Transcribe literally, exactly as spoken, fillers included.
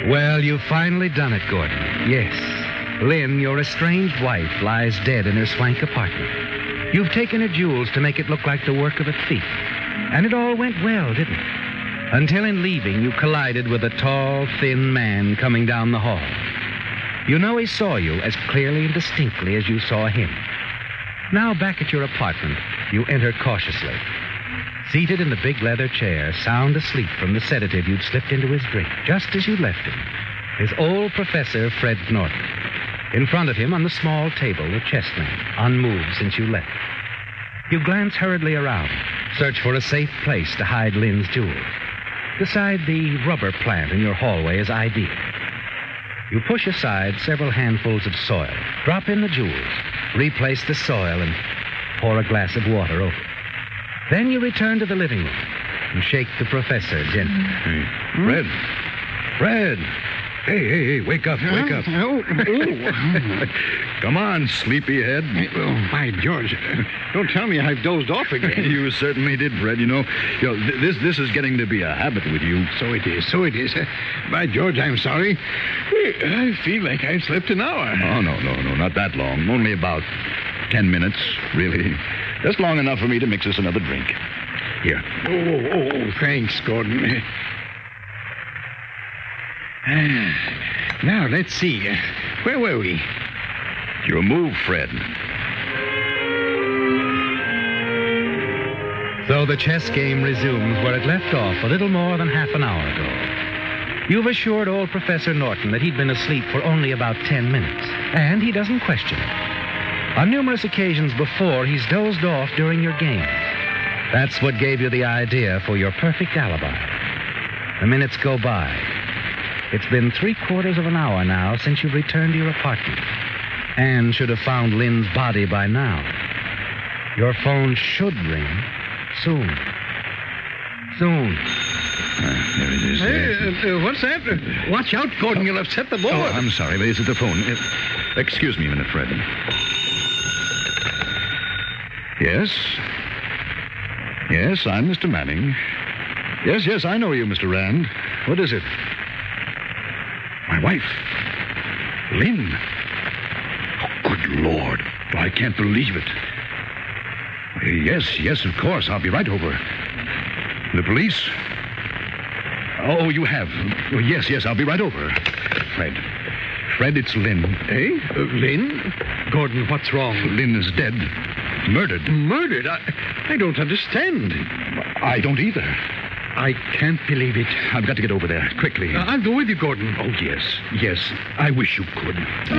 Well, you've finally done it, Gordon. Yes. Lynn, your estranged wife, lies dead in her swank apartment. You've taken her jewels to make it look like the work of a thief. And it all went well, didn't it? Until in leaving, you collided with a tall, thin man coming down the hall. You know he saw you as clearly and distinctly as you saw him. Now, back at your apartment, you enter cautiously. Seated in the big leather chair, sound asleep from the sedative you'd slipped into his drink, just as you left him, is old Professor Fred Norton. In front of him, on the small table, the chess lamp, unmoved since you left. You glance hurriedly around, search for a safe place to hide Lynn's jewels. Decide the rubber plant in your hallway is ideal. You push aside several handfuls of soil, drop in the jewels, replace the soil, and pour a glass of water over it. Then you return to the living room and shake the professor gently. Hey, Fred. Fred. Hey, hey, hey, wake up, wake up. Oh, oh. Come on, sleepyhead. Oh, by George. Don't tell me I've dozed off again. You certainly did, Fred. You know, you know th- this this is getting to be a habit with you. So it is, so it is. By George, I'm sorry. I feel like I've slept an hour. Oh, no, no, no, not that long. Only about ten minutes, really. Just long enough for me to mix us another drink. Here. Oh, oh, oh, thanks, Gordon. Now, let's see. Uh, where were we? Your move, Fred. So the chess game resumes where it left off a little more than half an hour ago. You've assured old Professor Norton that he'd been asleep for only about ten minutes, and he doesn't question it. On numerous occasions before, he's dozed off during your games. That's what gave you the idea for your perfect alibi. The minutes go by. It's been three quarters of an hour now since you've returned to your apartment. Anne should have found Lynn's body by now. Your phone should ring soon. Soon. Uh, there it is. Hey, uh, uh, what's that? Uh, watch out, Gordon. You'll upset the board. Oh, I'm sorry, but is it the phone? Uh, excuse me a minute, Fred. Yes? Yes, I'm Mister Manning. Yes, yes, I know you, Mister Rand. What is it? My wife. Lynn. Oh, good Lord. I can't believe it. Uh, yes, yes, of course. I'll be right over. The police? Oh, you have. Oh, yes, yes, I'll be right over. Fred. Fred, it's Lynn. Eh? Uh, Lynn? Gordon, what's wrong? Lynn is dead. Murdered. Murdered? I, I don't understand. I don't either. I can't believe it. I've got to get over there, quickly. Uh, I'll go with you, Gordon. Oh, yes, yes. I wish you could.